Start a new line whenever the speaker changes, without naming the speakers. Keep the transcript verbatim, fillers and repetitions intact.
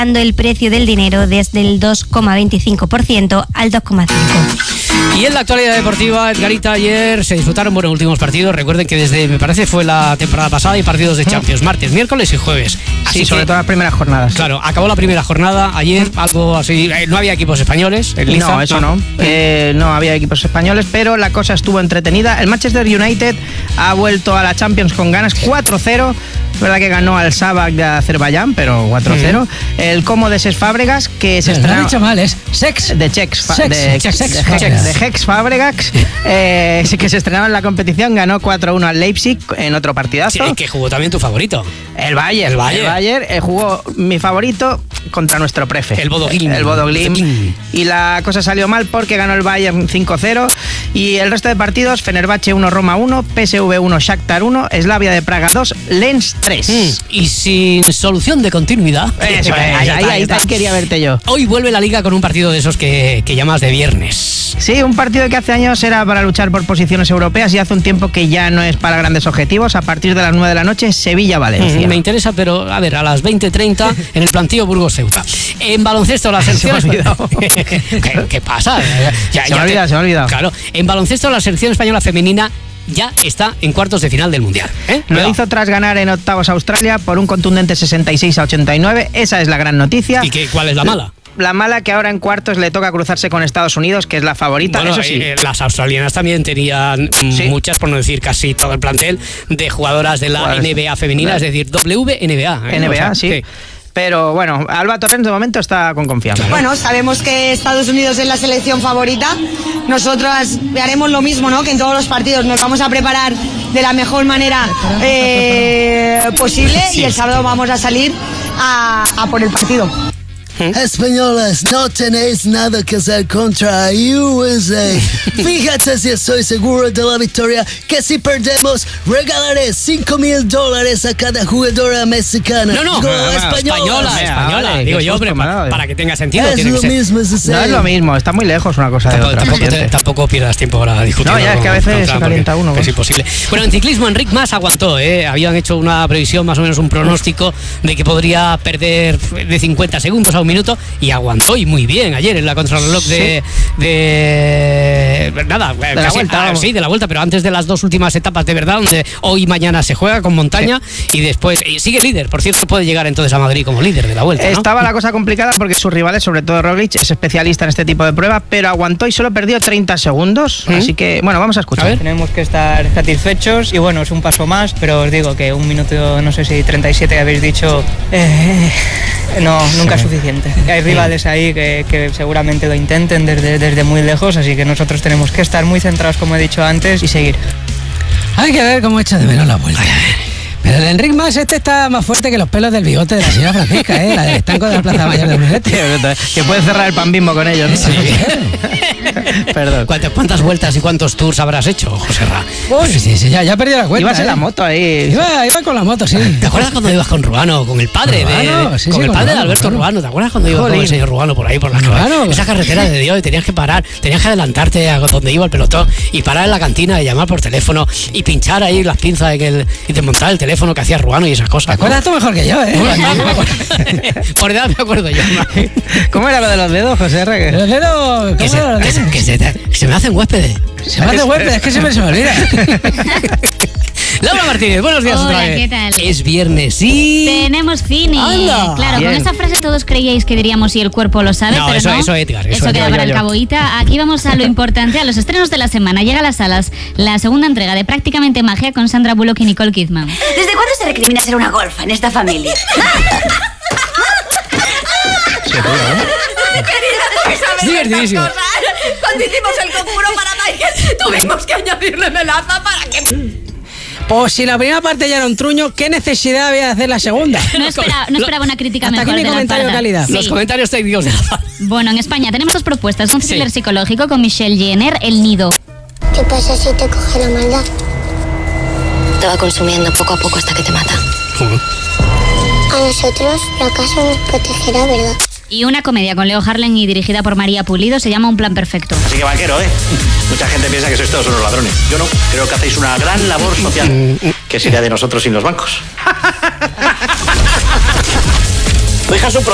el precio del dinero desde el dos coma veinticinco por ciento al dos coma cinco por ciento.
Y en la actualidad deportiva, Edgarita, ayer se disfrutaron buenos últimos partidos. Recuerden que desde, me parece, fue la temporada pasada y partidos de Champions, martes, miércoles y jueves. Así
sí,
que,
sobre todo las primeras jornadas.
Claro, acabó la primera jornada ayer, algo así. No había equipos españoles en Liza.
No, eso no. Eh, no había equipos españoles, pero la cosa estuvo entretenida. El Manchester United ha vuelto a la Champions con ganas, cuatro cero. Es verdad que ganó al Sabak de Azerbaiyán, pero cuatro cero. Mm. El Como de Ses Fábregas, que se estrenó...
No he dicho mal, es Sex.
De Chex.
Sex.
De,
Chex.
de,
Sex.
de, Hex, de Hex Fábregas, eh, que se estrenaba en la competición, ganó cuatro uno al Leipzig en otro partidazo.
Sí, que jugó también tu favorito.
El Bayern.
El Bayern.
El Bayern eh, jugó mi favorito contra nuestro prefe.
El Bodo Glimt.
El Bodo Glimt. Y la cosa salió mal porque ganó el Bayern cinco cero. Y el resto de partidos, Fenerbahce uno, Roma uno, P S V uno, Shakhtar uno, Slavia de Praga dos, Lens tres.
Mm. Y sin solución de continuidad.
Eso, ahí, ahí, ahí, ahí, ahí quería verte yo.
Hoy vuelve la Liga con un partido de esos que, que llamas de viernes.
Sí, un partido que hace años era para luchar por posiciones europeas y hace un tiempo que ya no es para grandes objetivos. A partir de las nueve de la noche, Sevilla-Valencia.
Mm, me interesa, pero a ver, a las veinte treinta en el plantío Burgos-Ceuta. En baloncesto, la selección...
Se me ha olvidado.
¿Qué, ¿Qué pasa? Ya,
se
ya
me ha olvidado,
te...
se me ha olvidado.
Claro, en baloncesto, la selección española femenina ya está en cuartos de final del Mundial. ¿eh?
Lo hizo tras ganar en octavos a Australia por un contundente sesenta y seis a ochenta y nueve. Esa es la gran noticia.
¿Y qué, cuál es la mala?
La mala que ahora en cuartos le toca cruzarse con Estados Unidos, que es la favorita.
Bueno,
eso sí.
eh, las australianas también tenían
¿Sí?
muchas, por no decir casi todo el plantel, de jugadoras de la
Jugadores.
N B A femenina, es decir, W N B A. ¿eh?
N B A,
o sea,
sí.
que...
Pero bueno, Alba Torrens de momento está con confianza.
Bueno, sabemos que Estados Unidos es la selección favorita. Nosotras haremos lo mismo, ¿no? Que en todos los partidos nos vamos a preparar de la mejor manera eh, posible y el sábado vamos a salir a, a por el partido.
Españolas, no tenéis nada que hacer contra U S A. Fíjate si estoy seguro de la victoria, que si perdemos, regalaré cinco mil dólares a cada jugadora mexicana.
No, no,
Digo,
no, no,
española.
española, española.
vale,
Digo
qué
yo,
susto
hombre,
me ha
para,
dado.
para que tenga sentido.
Es
tiene
lo
que ser.
mismo, es
No es lo mismo, está muy lejos una cosa de
Tampoco,
otra.
tampoco, te-
presidente.
tampoco pierdas tiempo para discutir.
No, ya, es que a veces se calienta uno,
Es
pues.
imposible. Bueno, en ciclismo, Enric Mas aguantó, ¿eh? Habían hecho una previsión, más o menos un pronóstico de que podría perder de cincuenta segundos a un minuto y aguantó y muy bien ayer en la contrarreloj de, de. Nada,
de
casi,
la vuelta.
ah,
Vamos.
sí, de la vuelta, pero antes de las dos últimas etapas de verdad, donde hoy y mañana se juega con montaña y después y sigue líder. Por cierto, puede llegar entonces a Madrid como líder de la vuelta, ¿no?
Estaba la cosa complicada porque sus rivales, sobre todo Roglic, es especialista en este tipo de pruebas, pero aguantó y solo perdió treinta segundos.
¿Mm?
Así que, bueno, vamos a escuchar.
A ver.
Tenemos que estar satisfechos y bueno, es un paso más, pero os digo que un minuto, no sé si treinta y siete que habéis dicho, eh, no, nunca es suficiente. Hay rivales ahí que, que seguramente lo intenten desde, desde muy lejos, así que nosotros tenemos que estar muy centrados, como he dicho antes, y seguir.
Hay que ver cómo echa de menos la vuelta. Pero el Enric Mas este está más fuerte que los pelos del bigote de la señora Francisca, ¿eh? La del estanco de la Plaza Mayor de Brunete.
Que puede cerrar el pan Bimbo con ellos, ¿no?
Sí.
Perdón.
¿Cuántas, ¿Cuántas vueltas y cuántos tours habrás hecho, José Ra?
Uy, sí, sí, ya, ya he perdido la cuenta.
Ibas en
¿eh?
la moto ahí.
Iba, iba con la moto, sí.
¿Te acuerdas cuando ibas con Ruano, con el padre
Ruano,
de,
sí,
con
sí,
el
con
padre de
Ruano,
Alberto
Ruano.
Ruano? ¿Te acuerdas cuando ibas con
Jolín.
el señor Ruano por ahí por las
Ruano.
calles? Esa carretera de Dios y tenías que parar, tenías que adelantarte a donde iba el pelotón y parar en la cantina y llamar por teléfono y pinchar ahí las pinzas en el, y desmontar el teléfono que hacía Ruano y esas cosas.
¿Te acuerdas tú mejor que yo, eh?
Por edad me acuerdo yo.
¿Cómo era lo de los dedos, José R?
Los dedos,
Que
¿cómo
se,
eran los
que se-
dedos?
que se te- que se me hacen huéspedes.
Se me hace huésped, es que se me, se me olvida.
Laura Martínez, buenos días otra
Hola,
vez.
¿qué tal?
Es viernes, sí.
Tenemos cine.
¡Anda!
Claro,
Bien.
con esta frase todos creíais que diríamos si el cuerpo lo sabe,
No,
pero
eso-
no.
eso, Edgar, eso,
Eso
yo,
queda
yo,
para el
yo.
caboíta. Aquí vamos a lo importante, a los estrenos de la semana. Llega a las salas la segunda entrega de Prácticamente Magia con Sandra Bullock y Nicole Kidman.
¿Desde cuándo se recrimina ser una golfa en esta familia?
Es divertidísimo.
Cuando hicimos el conjuro para Michael, tuvimos que añadirle melaza para que...
Pues si la primera parte ya era un truño, ¿qué necesidad había de hacer la segunda?
No, espera- no esperaba una crítica
Hasta aquí
mejor
mi
de la
comentario de
parda.
calidad.
Sí.
Los comentarios técnicos de la Farda.
Bueno, en España tenemos dos propuestas. Un
Sí.
thriller psicológico con Michelle Jenner, El Nido.
¿Qué pasa si te coge la maldad?
Te va consumiendo poco a poco hasta que te mata.
A nosotros la casa nos protegerá, ¿verdad?
Y una comedia con Leo Harlem y dirigida por María Pulido, se llama Un plan perfecto.
Así que vaquero, ¿eh? Mucha gente piensa que sois todos unos ladrones. Yo no. Creo que hacéis una gran labor social. ¿Qué sería de nosotros sin los bancos? Tu hija es un